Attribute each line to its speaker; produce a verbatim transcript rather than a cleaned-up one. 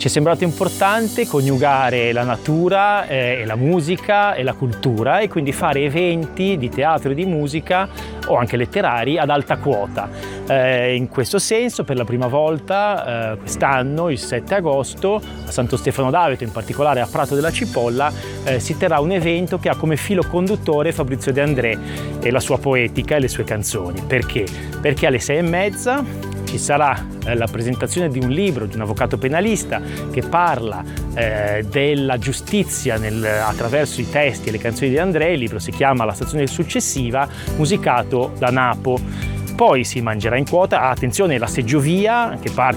Speaker 1: Ci è sembrato importante coniugare la natura eh, e la musica e la cultura, e quindi fare eventi di teatro e di musica o anche letterari ad alta quota. Eh, in questo senso, per la prima volta eh, quest'anno, il sette agosto, a Santo Stefano d'Aveto, in particolare a Prato della Cipolla, eh, si terrà un evento che ha come filo conduttore Fabrizio De André e la sua poetica e le sue canzoni. Perché? Perché alle sei e mezza ci sarà eh, la presentazione di un libro di un avvocato penalista che parla eh, della giustizia nel, attraverso i testi e le canzoni di De André. Il libro si chiama La stazione successiva, musicato da Napo. Poi si mangerà in quota, ah, attenzione, la seggiovia che parte